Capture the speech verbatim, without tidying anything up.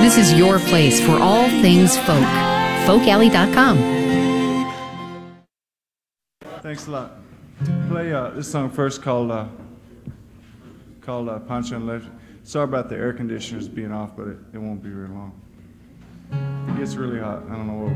This is your place for all things folk. folk alley dot com. Thanks a lot. Play uh, this song first called uh, called uh, Pancho and Electric. Sorry about the air conditioners being off, but it, it won't be very long. It gets really hot. I don't know what